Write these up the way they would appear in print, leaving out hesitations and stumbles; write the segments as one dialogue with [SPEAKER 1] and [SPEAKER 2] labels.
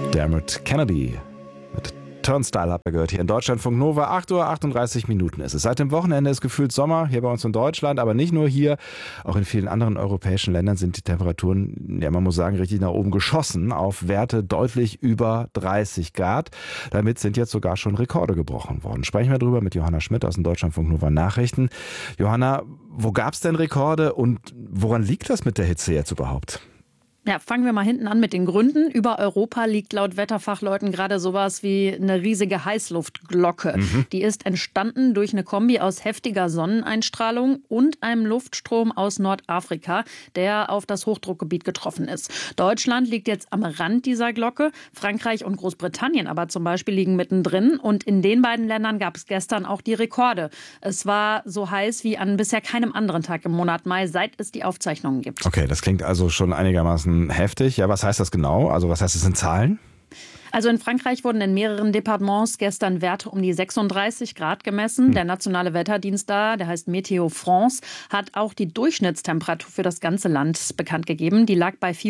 [SPEAKER 1] Dermot Kennedy mit Turnstile habt ihr gehört hier in Deutschlandfunk Nova. 8:38 Uhr ist es. Seit dem Wochenende ist gefühlt Sommer hier bei uns in Deutschland, aber nicht nur hier. Auch in vielen anderen europäischen Ländern sind die Temperaturen, ja man muss sagen, richtig nach oben geschossen auf Werte deutlich über 30 Grad. Damit sind jetzt sogar schon Rekorde gebrochen worden. Sprechen wir drüber mit Johanna Schmidt aus den Deutschlandfunk Nova Nachrichten. Johanna, wo gab es denn Rekorde und woran liegt das mit der Hitze jetzt überhaupt?
[SPEAKER 2] Ja, fangen wir mal hinten an mit den Gründen. Über Europa liegt laut Wetterfachleuten gerade sowas wie eine riesige Heißluftglocke. Die ist entstanden durch eine Kombi aus heftiger Sonneneinstrahlung und einem Luftstrom aus Nordafrika, der auf das Hochdruckgebiet getroffen ist. Deutschland liegt jetzt am Rand dieser Glocke. Frankreich und Großbritannien aber zum Beispiel liegen mittendrin. Und in den beiden Ländern gab es gestern auch die Rekorde. Es war so heiß wie an bisher keinem anderen Tag im Monat Mai, seit es die Aufzeichnungen gibt.
[SPEAKER 1] Okay, das klingt also schon einigermaßen heftig. Ja, was heißt das genau? Also was heißt es in Zahlen?
[SPEAKER 2] Also in Frankreich wurden in mehreren Departements gestern Werte um die 36 Grad gemessen. Der nationale Wetterdienst da, der heißt Météo France, hat auch die Durchschnittstemperatur für das ganze Land bekannt gegeben. Die lag bei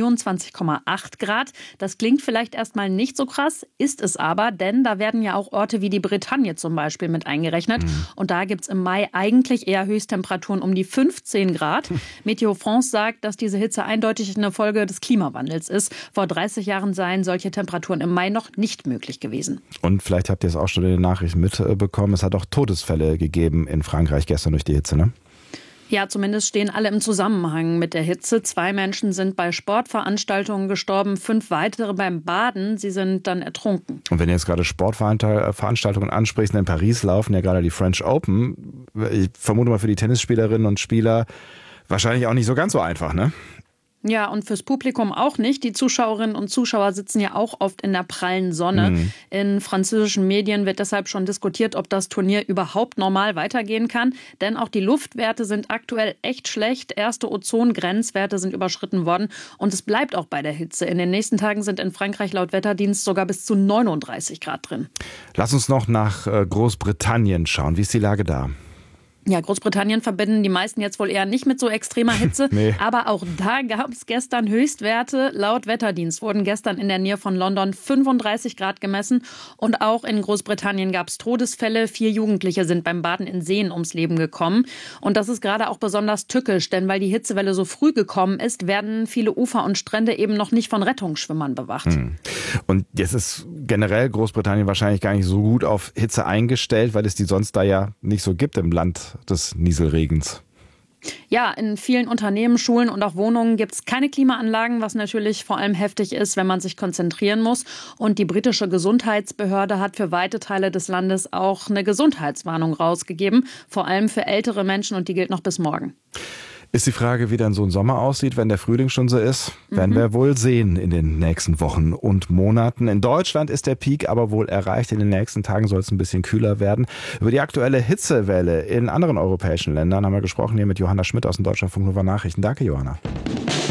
[SPEAKER 2] 24,8 Grad. Das klingt vielleicht erstmal nicht so krass, ist es aber, denn da werden ja auch Orte wie die Bretagne zum Beispiel mit eingerechnet. Und da gibt es im Mai eigentlich eher Höchsttemperaturen um die 15 Grad. Météo France sagt, dass diese Hitze eindeutig eine Folge des Klimawandels ist. Vor 30 Jahren seien solche Temperaturen im Mai noch nicht möglich gewesen.
[SPEAKER 1] Und vielleicht habt ihr es auch schon in den Nachrichten mitbekommen, es hat auch Todesfälle gegeben in Frankreich gestern durch die Hitze, ne?
[SPEAKER 2] Ja, zumindest stehen alle im Zusammenhang mit der Hitze. 2 Menschen sind bei Sportveranstaltungen gestorben, 5 weitere beim Baden. Sie sind dann ertrunken.
[SPEAKER 1] Und wenn ihr jetzt gerade Sportveranstaltungen ansprichst, in Paris laufen ja gerade die French Open. Ich vermute mal für die Tennisspielerinnen und Spieler wahrscheinlich auch nicht so ganz so einfach, ne?
[SPEAKER 2] Ja, und fürs Publikum auch nicht. Die Zuschauerinnen und Zuschauer sitzen ja auch oft in der prallen Sonne. In französischen Medien wird deshalb schon diskutiert, ob das Turnier überhaupt normal weitergehen kann. Denn auch die Luftwerte sind aktuell echt schlecht. Erste Ozongrenzwerte sind überschritten worden. Und es bleibt auch bei der Hitze. In den nächsten Tagen sind in Frankreich laut Wetterdienst sogar bis zu 39 Grad drin.
[SPEAKER 1] Lass uns noch nach Großbritannien schauen. Wie ist die Lage da?
[SPEAKER 2] Ja, Großbritannien verbinden die meisten jetzt wohl eher nicht mit so extremer Hitze.
[SPEAKER 1] Nee.
[SPEAKER 2] Aber auch da gab es gestern Höchstwerte. Laut Wetterdienst wurden gestern in der Nähe von London 35 Grad gemessen. Und auch in Großbritannien gab es Todesfälle. 4 Jugendliche sind beim Baden in Seen ums Leben gekommen. Und das ist gerade auch besonders tückisch, denn weil die Hitzewelle so früh gekommen ist, werden viele Ufer und Strände eben noch nicht von Rettungsschwimmern bewacht.
[SPEAKER 1] Und jetzt ist generell Großbritannien wahrscheinlich gar nicht so gut auf Hitze eingestellt, weil es die sonst da ja nicht so gibt im Land des Nieselregens.
[SPEAKER 2] Ja, in vielen Unternehmen, Schulen und auch Wohnungen gibt es keine Klimaanlagen, was natürlich vor allem heftig ist, wenn man sich konzentrieren muss. Und die britische Gesundheitsbehörde hat für weite Teile des Landes auch eine Gesundheitswarnung rausgegeben, vor allem für ältere Menschen, und die gilt noch bis morgen.
[SPEAKER 1] Ist die Frage, wie dann so ein Sommer aussieht, wenn der Frühling schon so ist? Werden wir wohl sehen in den nächsten Wochen und Monaten. In Deutschland ist der Peak aber wohl erreicht. In den nächsten Tagen soll es ein bisschen kühler werden. Über die aktuelle Hitzewelle in anderen europäischen Ländern haben wir gesprochen hier mit Johanna Schmidt aus den Deutschlandfunk Nova Nachrichten. Danke, Johanna.